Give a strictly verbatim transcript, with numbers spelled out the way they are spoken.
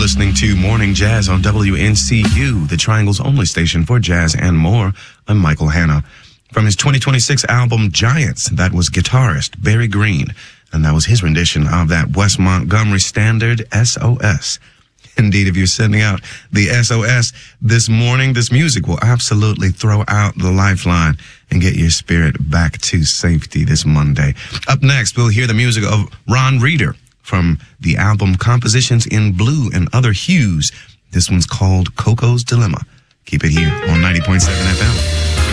listening to Morning Jazz on W N C U, the Triangle's only station for jazz and more. I'm Michael Hanna. From his twenty twenty-six album Giants, that was guitarist Barry Green, and that was his rendition of that Wes Montgomery standard S O S. Indeed, if you're sending out the S O S this morning, this music will absolutely throw out the lifeline and get your spirit back to safety this Monday. Up next, we'll hear the music of Ron Reeder from the album Compositions in Blue and Other Hues. This one's called Coco's Dilemma. Keep it here on ninety point seven F M.